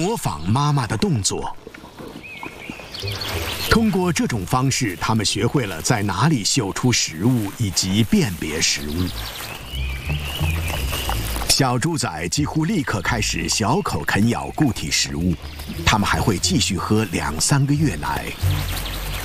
模仿妈妈的动作。通过这种方式，它们学会了在哪里嗅出食物以及辨别食物。小猪仔几乎立刻开始小口啃咬固体食物，它们还会继续喝2-3个月奶。